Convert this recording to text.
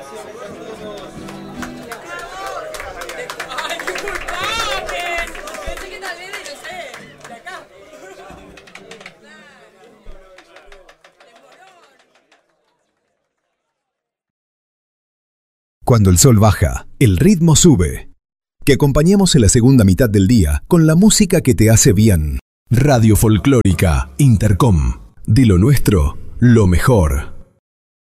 Cuando el sol baja, el ritmo sube. Que acompañemos en la segunda mitad del día con la música que te hace bien. Radio Folclórica Intercom. De lo nuestro, lo mejor.